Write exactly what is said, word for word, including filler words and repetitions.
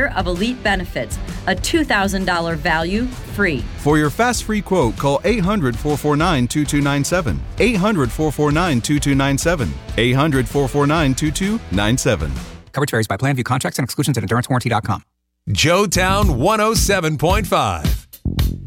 provider of elite benefits. A two thousand dollars value free. For your fast free quote, call eight hundred, four four nine, two two nine seven. eight hundred, four four nine, two two nine seven. eight hundred, four four nine, two two nine seven. Coverage varies by plan. View contracts and exclusions at endurance warranty dot com. Joetown one oh seven point five.